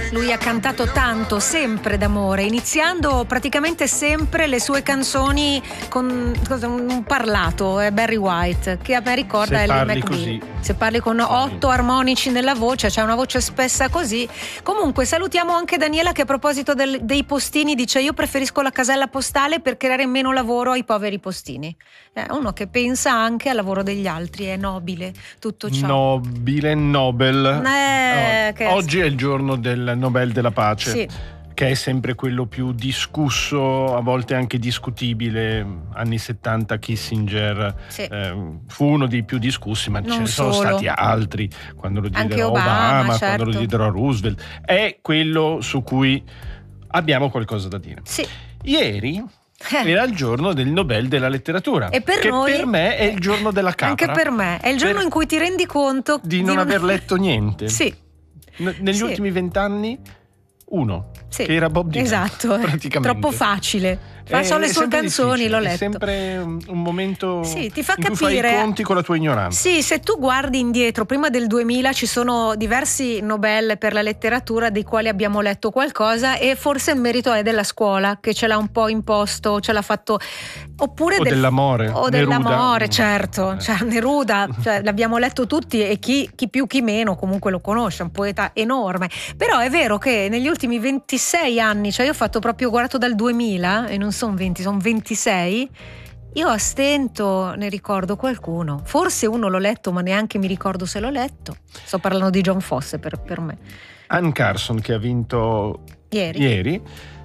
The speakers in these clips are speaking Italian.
Lui ha cantato tanto, sempre d'amore, iniziando praticamente sempre le sue canzoni con un parlato, Barry White, che a me ricorda Ellie McBeal. Se parli con 8 armonici nella voce, c'è una voce spessa così. Comunque salutiamo anche Daniela, che a proposito dei postini dice: io preferisco la casella postale per creare meno lavoro ai poveri postini. Uno che pensa anche al lavoro degli altri, è nobile tutto ciò. Nobile, Nobel. Oggi è il giorno del Nobel della pace, sì, che è sempre quello più discusso, a volte anche discutibile. Anni 70 Kissinger, sì, fu uno dei più discussi, ma ce ne sono stati altri, quando lo diedero a Obama, certo, quando lo diedero a Roosevelt. È quello su cui abbiamo qualcosa da dire. Sì. Ieri era il giorno del Nobel della letteratura, e per me è il giorno della capra. Anche per me è il giorno in cui ti rendi conto di non aver letto niente. Sì. Negli ultimi 20 anni uno, sì, che era Bob Dylan. Esatto, praticamente. Troppo facile. Faccio le sue canzoni, l'ho letto. È sempre un momento, sì, ti fa in capire, cui fai i conti con la tua ignoranza. Sì, se tu guardi indietro, prima del 2000 ci sono diversi Nobel per la letteratura dei quali abbiamo letto qualcosa, e forse il merito è della scuola, che ce l'ha un po' imposto, ce l'ha fatto, oppure dell'amore. O dell'amore, certo. Cioè, Neruda, l'abbiamo letto tutti, e chi più chi meno comunque lo conosce, è un poeta enorme. Però è vero che negli ultimi 26 anni, cioè io ho fatto proprio, guardato dal 2000 e non sono 20, sono 26, io a stento ne ricordo qualcuno, forse uno l'ho letto ma neanche mi ricordo se l'ho letto. Sto parlando di John Fosse per me. Anne Carson, che ha vinto ieri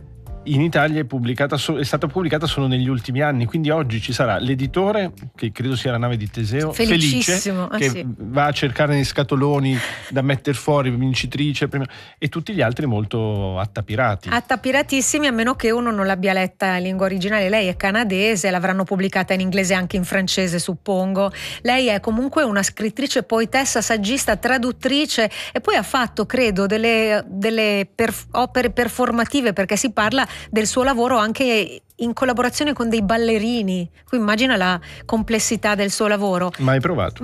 in Italia è stata pubblicata solo negli ultimi anni, quindi oggi ci sarà l'editore, che credo sia La nave di Teseo, Felice, che sì, va a cercare nei scatoloni da mettere fuori, vincitrice, e tutti gli altri molto attapiratissimi, a meno che uno non l'abbia letta in lingua originale. Lei è canadese, l'avranno pubblicata in inglese e anche in francese, suppongo. Lei è comunque una scrittrice, poetessa, saggista, traduttrice, e poi ha fatto, credo, delle opere performative, perché si parla del suo lavoro anche in collaborazione con dei ballerini. Qui immagina la complessità del suo lavoro. Mai provato,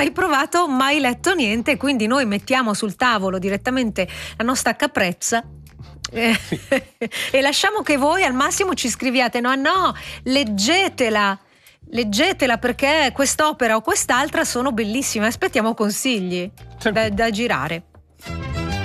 mai letto niente, quindi noi mettiamo sul tavolo direttamente la nostra caprezza e lasciamo che voi al massimo ci scriviate: no, leggetela perché quest'opera o quest'altra sono bellissime, aspettiamo consigli da girare.